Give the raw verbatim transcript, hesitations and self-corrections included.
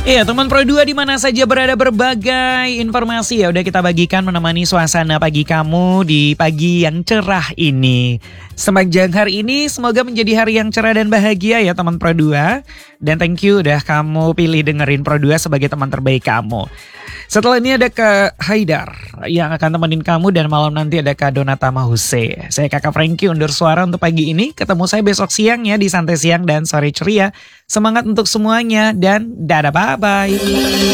Iya, teman Pro dua di mana saja berada, berbagai informasi ya udah kita bagikan menemani suasana pagi kamu di pagi yang cerah ini. Sepanjang hari ini semoga menjadi hari yang cerah dan bahagia ya teman Pro dua. Dan thank you udah kamu pilih dengerin Pro dua sebagai teman terbaik kamu. Setelah ini ada Kak Haidar yang akan temenin kamu dan malam nanti ada Kak Donata Mahuse. Saya Kakak Frankie undur suara untuk pagi ini. Ketemu saya besok siang ya di Santai Siang dan Sore Ceria. Semangat untuk semuanya dan dadah bye-bye.